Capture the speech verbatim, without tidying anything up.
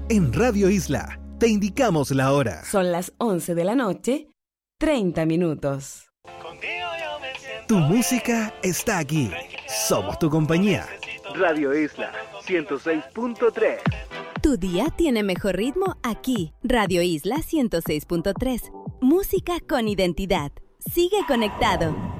En Radio Isla, te indicamos la hora. Son las once de la noche, treinta minutos. Tu música está aquí. Somos tu compañía. Radio Isla, ciento seis punto tres. Tu día tiene mejor ritmo aquí. Radio Isla ciento seis punto tres. Música con identidad. Sigue conectado.